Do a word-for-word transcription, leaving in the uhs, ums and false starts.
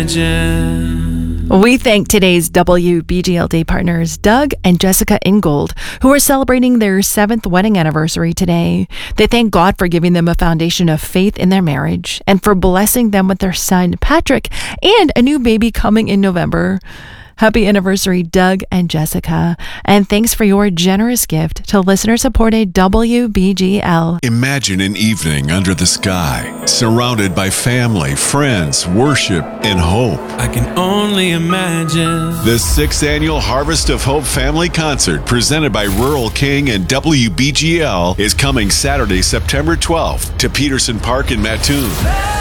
imagine. We thank today's W B G L Day partners, Doug and Jessica Ingold, who are celebrating their seventh wedding anniversary today. They thank God for giving them a foundation of faith in their marriage and for blessing them with their son, Patrick, and a new baby coming in November. Happy anniversary, Doug and Jessica. And thanks for your generous gift to listener-supported W B G L. Imagine an evening under the sky, surrounded by family, friends, worship, and hope. I can only imagine. The sixth annual Harvest of Hope Family Concert, presented by Rural King and W B G L, is coming Saturday, September twelfth to Peterson Park in Mattoon.